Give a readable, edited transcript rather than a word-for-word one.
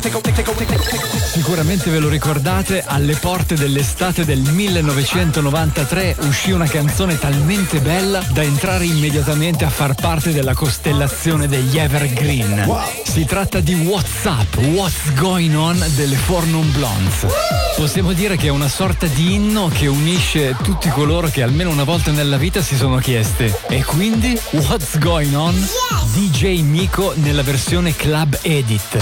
Sicuramente ve lo ricordate, alle porte dell'estate del 1993 uscì una canzone talmente bella da entrare immediatamente a far parte della costellazione degli Evergreen. Wow. Si tratta di What's Up, What's Going On delle Four Non Blondes. Possiamo dire che è una sorta di inno che unisce tutti coloro che almeno una volta nella vita si sono chieste: e quindi What's Going On? DJ Miko nella versione Club Edit.